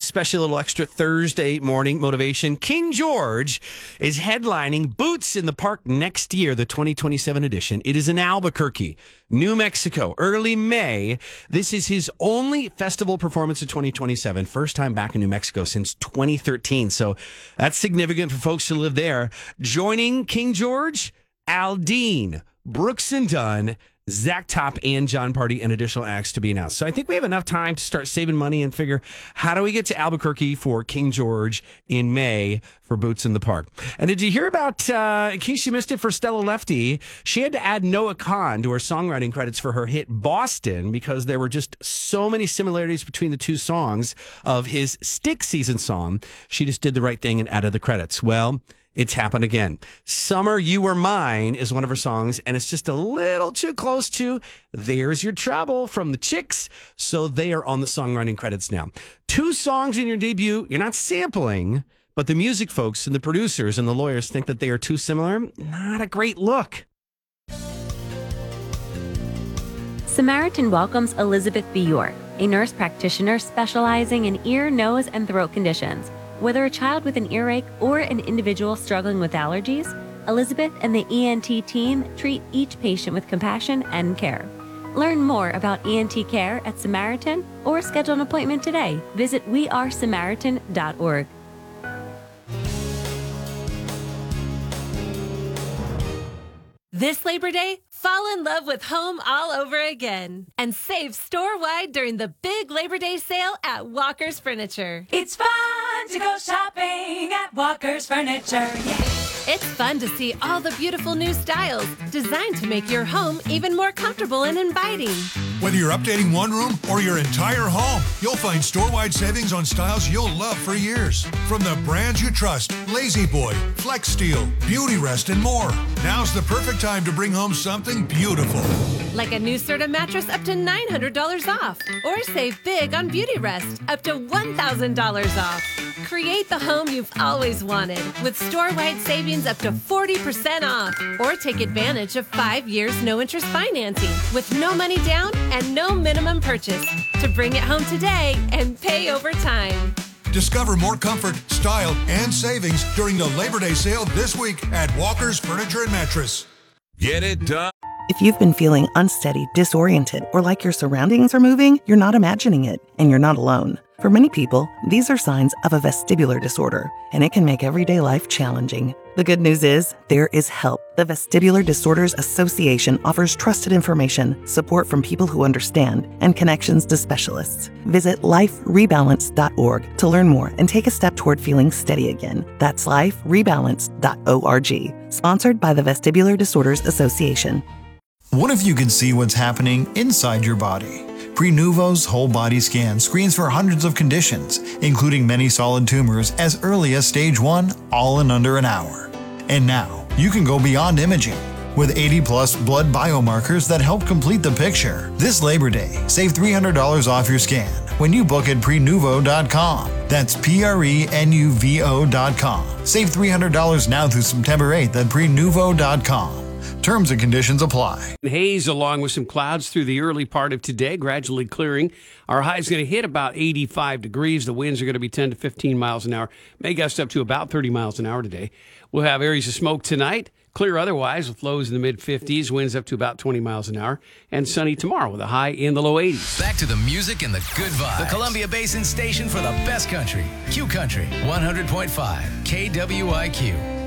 special little extra Thursday morning motivation. King George is headlining Boots in the Park next year, the 2027 edition. It is in Albuquerque, New Mexico, early May. This is his only festival performance of 2027. First time back in New Mexico since 2013. So that's significant for folks who live there. Joining King George, Aldean, Brooks and Dunn, Zach Top, and John Party, and additional acts to be announced. So I think we have enough time to start saving money and figure, how do we get to Albuquerque for King George in May for Boots in the Park? And did you hear about, in case you missed it, for Stella Lefty, she had to add Noah Kahan to her songwriting credits for her hit Boston because there were just so many similarities between the two songs of his Stick Season song. She just did the right thing and added the credits. Well, it's happened again. Summer You Were Mine is one of her songs, and it's just a little too close to There's Your Trouble from the Chicks, so they are on the songwriting credits now. Two songs in your debut, you're not sampling, but the music folks and the producers and the lawyers think that they are too similar. Not a great look. Samaritan welcomes Elizabeth B. York, a nurse practitioner specializing in ear, nose, and throat conditions. Whether a child with an earache or an individual struggling with allergies, Elizabeth and the ENT team treat each patient with compassion and care. Learn more about ENT care at Samaritan or schedule an appointment today. Visit wearesamaritan.org. This Labor Day, fall in love with home all over again and save store-wide during the big Labor Day sale at Walker's Furniture. It's fun to go shopping at Walker's Furniture, yeah. It's fun to see all the beautiful new styles designed to make your home even more comfortable and inviting. Whether you're updating one room or your entire home, you'll find store-wide savings on styles you'll love for years. From the brands you trust, Lazy Boy, Flex Steel, Beauty Rest, and more. Now's the perfect time to bring home something beautiful. Like a new Serta mattress up to $900 off. Or save big on Beauty Rest, up to $1,000 off. Create the home you've always wanted with store-wide savings up to 40% off. Or take advantage of 5 years no-interest financing with no money down and no minimum purchase to bring it home today and pay over time. Discover more comfort, style, and savings during the Labor Day sale this week at Walker's Furniture and Mattress. Get it done. If you've been feeling unsteady, disoriented, or like your surroundings are moving, you're not imagining it, and you're not alone. For many people, these are signs of a vestibular disorder, and it can make everyday life challenging. The good news is, there is help. The Vestibular Disorders Association offers trusted information, support from people who understand, and connections to specialists. Visit liferebalance.org to learn more and take a step toward feeling steady again. That's liferebalance.org. Sponsored by the Vestibular Disorders Association. What if you could see what's happening inside your body? Prenuvo's whole body scan screens for hundreds of conditions, including many solid tumors as early as stage 1, all in under an hour. And now, you can go beyond imaging. With 80-plus blood biomarkers that help complete the picture. This Labor Day, save $300 off your scan when you book at Prenuvo.com. That's Prenuvo.com. Save $300 now through September 8th at Prenuvo.com. Terms and conditions apply. Haze along with some clouds through the early part of today, gradually clearing. Our high is going to hit about 85 degrees. The winds are going to be 10 to 15 miles an hour. May gust up to about 30 miles an hour today. We'll have areas of smoke tonight. Clear otherwise with lows in the mid-50s, winds up to about 20 miles an hour. And sunny tomorrow with a high in the low 80s. Back to the music and the good vibes. The Columbia Basin station for the best country. Q Country 100.5 KWIQ.